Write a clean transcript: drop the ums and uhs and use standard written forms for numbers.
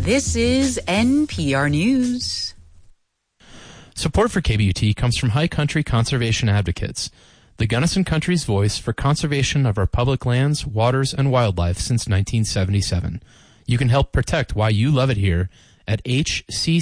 This is NPR News. Support for KBUT comes from High Country Conservation Advocates, the Gunnison Country's voice for conservation of our public lands, waters, and wildlife since 1977. You can help protect why you love it here at hcc.org.